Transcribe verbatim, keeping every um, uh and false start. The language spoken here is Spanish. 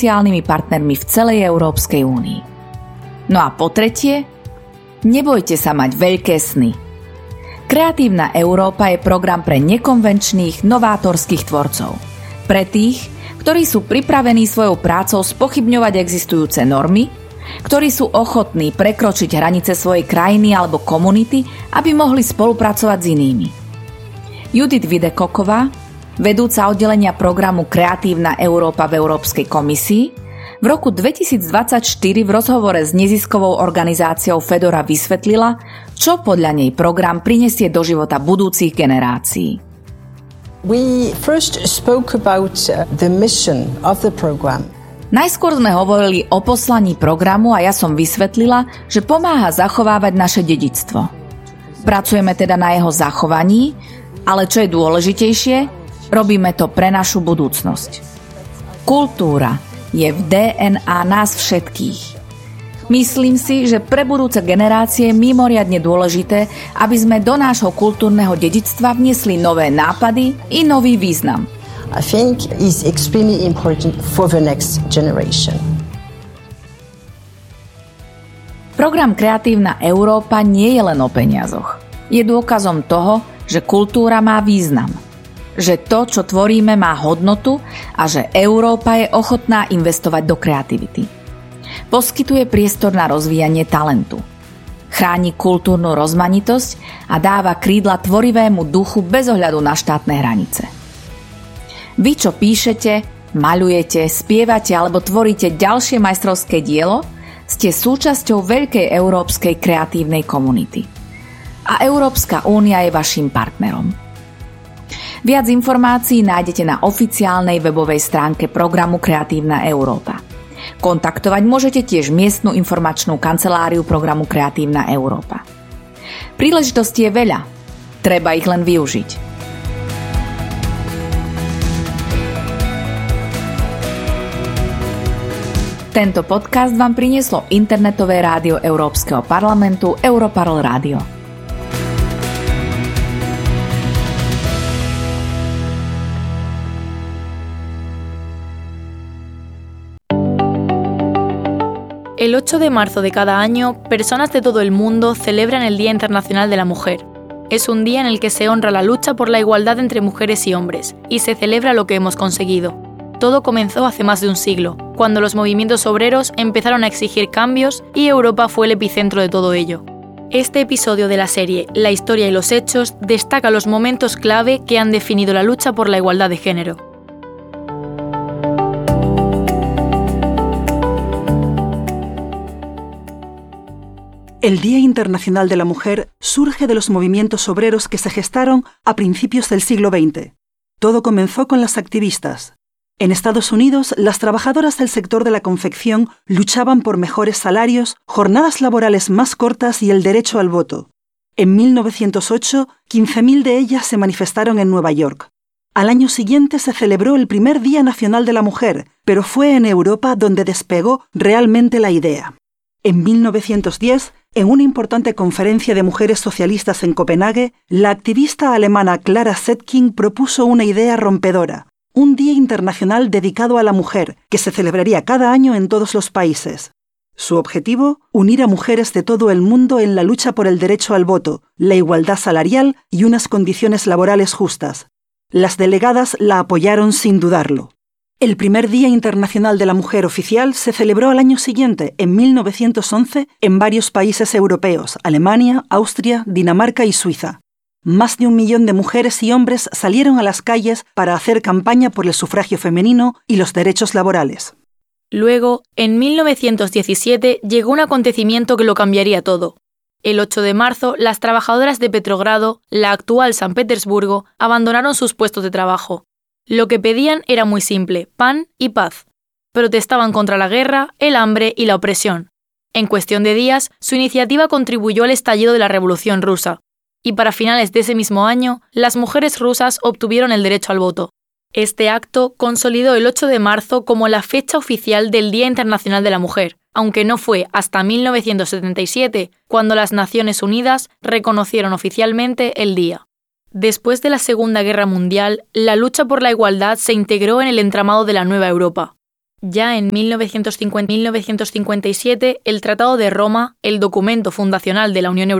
potenciálnymi partnermi v celej Európskej únii. No a po tretie, nebojte sa mať veľké sny. Kreatívna Európa je program pre nekonvenčných, novátorských tvorcov. Pre tých, ktorí sú pripravení svojou prácou spochybňovať existujúce normy, ktorí sú ochotní prekročiť hranice svojej krajiny alebo komunity, aby mohli spolupracovať s inými. Judith Videkoková, vedúca oddelenia programu Kreatívna Európa v Európskej komisii, v roku dvetisícdvadsaťštyri v rozhovore s neziskovou organizáciou Fedora vysvetlila, čo podľa nej program prinesie do života budúcich generácií. We first spoke about the mission of the program. Najskôr sme hovorili o poslaní programu a ja som vysvetlila, že pomáha zachovávať naše dedičstvo. Pracujeme teda na jeho zachovaní, ale čo je dôležitejšie, robíme to pre našu budúcnosť. Kultúra je v dé en á nás všetkých. Myslím si, že pre budúce generácie je mimoriadne dôležité, aby sme do nášho kultúrneho dedičstva vniesli nové nápady i nový význam. I think is extremely important for the next generation. Program Kreatívna Európa nie je len o peniazoch. Je dôkazom toho, že kultúra má význam. Že to, čo tvoríme, má hodnotu a že Európa je ochotná investovať do kreativity. Poskytuje priestor na rozvíjanie talentu. Chráni kultúrnu rozmanitosť a dáva krídla tvorivému duchu bez ohľadu na štátne hranice. Vy, čo píšete, maľujete, spievate alebo tvoríte ďalšie majstrovské dielo, ste súčasťou veľkej európskej kreatívnej komunity. A Európska únia je vašim partnerom. Viac informácií nájdete na oficiálnej webovej stránke programu Kreatívna Európa. Kontaktovať môžete tiež miestnu informačnú kanceláriu programu Kreatívna Európa. Príležitostí je veľa, treba ich len využiť. Tento podcast vám prinieslo internetové rádio Európskeho parlamentu Europarl Rádio. El ocho de marzo de cada año, personas de todo el mundo celebran el Día Internacional de la Mujer. Es un día en el que se honra la lucha por la igualdad entre mujeres y hombres, y se celebra lo que hemos conseguido. Todo comenzó hace más de un siglo, cuando los movimientos obreros empezaron a exigir cambios y Europa fue el epicentro de todo ello. Este episodio de la serie La historia y los hechos destaca los momentos clave que han definido la lucha por la igualdad de género. El Día Internacional de la Mujer surge de los movimientos obreros que se gestaron a principios del siglo veinte. Todo comenzó con las activistas. En Estados Unidos, las trabajadoras del sector de la confección luchaban por mejores salarios, jornadas laborales más cortas y el derecho al voto. En mil novecientos ocho, quince mil de ellas se manifestaron en Nueva York. Al año siguiente se celebró el primer Día Nacional de la Mujer, pero fue en Europa donde despegó realmente la idea. En mil novecientos diez, en una importante conferencia de mujeres socialistas en Copenhague, la activista alemana Clara Zetkin propuso una idea rompedora: un Día Internacional dedicado a la mujer, que se celebraría cada año en todos los países. Su objetivo, unir a mujeres de todo el mundo en la lucha por el derecho al voto, la igualdad salarial y unas condiciones laborales justas. Las delegadas la apoyaron sin dudarlo. El primer Día Internacional de la Mujer oficial se celebró al año siguiente, en mil novecientos once, en varios países europeos: Alemania, Austria, Dinamarca y Suiza. Más de un millón de mujeres y hombres salieron a las calles para hacer campaña por el sufragio femenino y los derechos laborales. Luego, en mil novecientos diecisiete, llegó un acontecimiento que lo cambiaría todo. El ocho de marzo, las trabajadoras de Petrogrado, la actual San Petersburgo, abandonaron sus puestos de trabajo. Lo que pedían era muy simple: pan y paz. Protestaban contra la guerra, el hambre y la opresión. En cuestión de días, su iniciativa contribuyó al estallido de la Revolución Rusa. Y para finales de ese mismo año, las mujeres rusas obtuvieron el derecho al voto. Este acto consolidó el ocho de marzo como la fecha oficial del Día Internacional de la Mujer, aunque no fue hasta mil novecientos setenta y siete cuando las Naciones Unidas reconocieron oficialmente el día. Después de la Segunda Guerra Mundial, la lucha por la igualdad se integró en el entramado de la nueva Europa. Ya en mil novecientos cincuenta, mil novecientos cincuenta y siete, el Tratado de Roma, el documento fundacional de la Unión Europea,